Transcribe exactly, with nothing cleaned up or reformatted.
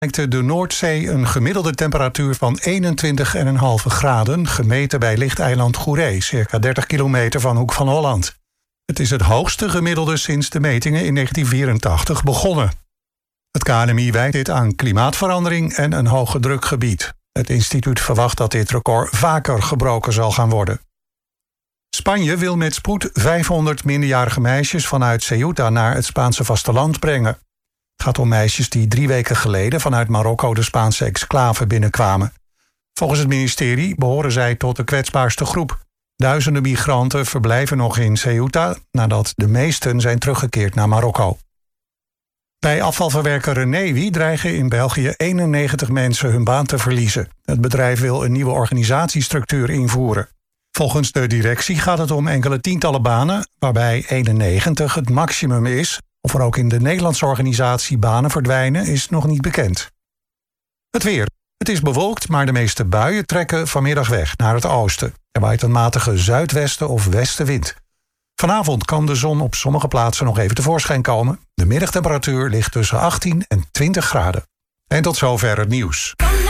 bereikte de Noordzee een gemiddelde temperatuur van eenentwintig komma vijf graden... gemeten bij lichteiland Goeree, circa dertig kilometer van Hoek van Holland. Het is het hoogste gemiddelde sinds de metingen in negentien vierentachtig begonnen. Het K N M I wijt dit aan klimaatverandering en een hoge drukgebied. Het instituut verwacht dat dit record vaker gebroken zal gaan worden. Spanje wil met spoed vijfhonderd minderjarige meisjes vanuit Ceuta naar het Spaanse vasteland brengen. Het gaat om meisjes die drie weken geleden vanuit Marokko de Spaanse exclave binnenkwamen. Volgens het ministerie behoren zij tot de kwetsbaarste groep. Duizenden migranten verblijven nog in Ceuta nadat de meesten zijn teruggekeerd naar Marokko. Bij afvalverwerker Renewi dreigen in België eenennegentig mensen hun baan te verliezen. Het bedrijf wil een nieuwe organisatiestructuur invoeren. Volgens de directie gaat het om enkele tientallen banen, waarbij eenennegentig het maximum is. Of er ook in de Nederlandse organisatie banen verdwijnen, is nog niet bekend. Het weer. Het is bewolkt, maar de meeste buien trekken vanmiddag weg naar het oosten. Er waait een matige zuidwesten of westenwind. Vanavond kan de zon op sommige plaatsen nog even tevoorschijn komen. De middagtemperatuur ligt tussen achttien en twintig graden. En tot zover het nieuws.